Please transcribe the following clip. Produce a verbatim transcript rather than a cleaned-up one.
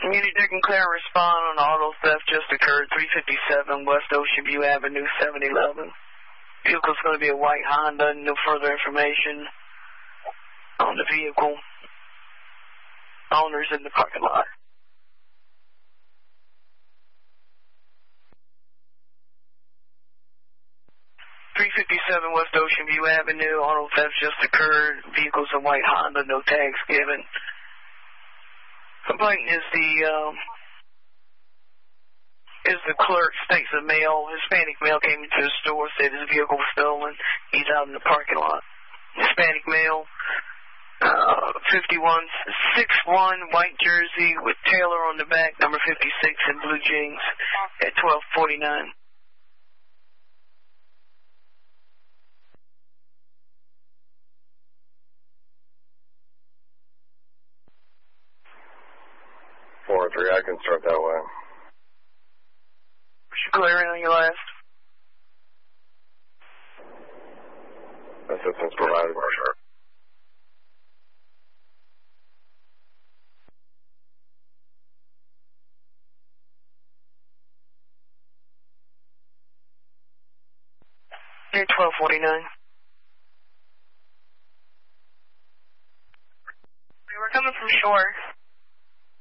Unit Dick and Claire respond on auto theft just occurred, three fifty-seven West Ocean View Avenue, seven eleven. Vehicle's going to be a white Honda. No further information on the vehicle. Owner's in the parking lot. three fifty-seven West Ocean View Avenue. Auto theft just occurred. Vehicle's a white Honda. No tags given. Complaint is the um, is the clerk states a male, Hispanic male came into the store, said his vehicle was stolen. He's out in the parking lot. Hispanic male, uh, fifty-one, six one, white jersey with Taylor on the back, number fifty-six in blue jeans at twelve forty-nine. four three, I can start that way. Was you clearing on your last? Assistance provided, for sure. Near twelve forty-nine. We were coming from shore.